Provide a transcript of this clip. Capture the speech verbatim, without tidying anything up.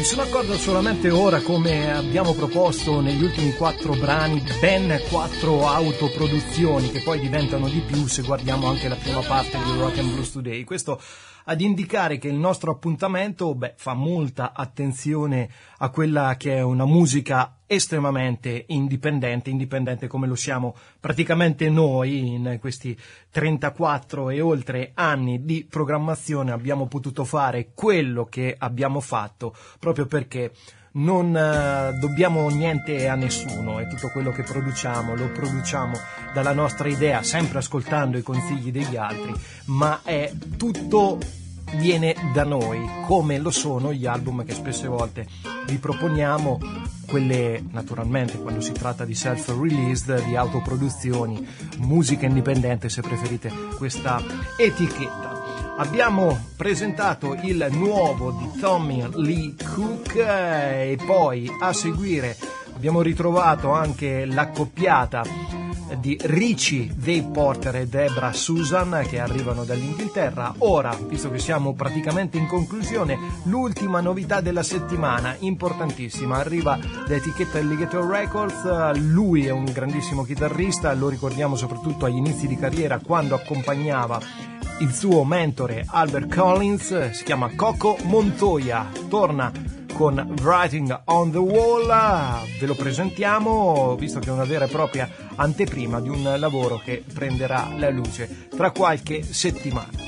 sono accorto solamente ora, come abbiamo proposto negli ultimi quattro brani, ben quattro autoproduzioni che poi diventano di più se guardiamo anche la prima parte di Rock and Blues Today. Questo ad indicare che il nostro appuntamento beh, fa molta attenzione a quella che è una musica estremamente indipendente, indipendente come lo siamo praticamente noi in questi trentaquattro e oltre anni di programmazione. Abbiamo potuto fare quello che abbiamo fatto proprio perché non uh, dobbiamo niente a nessuno, e tutto quello che produciamo lo produciamo dalla nostra idea, sempre ascoltando i consigli degli altri, ma è tutto viene da noi, come lo sono gli album che spesse volte vi proponiamo, quelle naturalmente quando si tratta di self-released, di autoproduzioni, musica indipendente se preferite questa etichetta. Abbiamo presentato il nuovo di Tommy Lee Cook e poi a seguire abbiamo ritrovato anche l'accoppiata di Richie Dave Porter e Debra Susan che arrivano dall'Inghilterra. Ora, visto che siamo praticamente in conclusione, l'ultima novità della settimana, importantissima, arriva da etichetta Alligator Records. Lui è un grandissimo chitarrista, lo ricordiamo soprattutto agli inizi di carriera quando accompagnava il suo mentore Albert Collins. Si chiama Coco Montoya, torna con Writing on the Wall. Ve lo presentiamo, visto che è una vera e propria anteprima di un lavoro che prenderà la luce tra qualche settimana.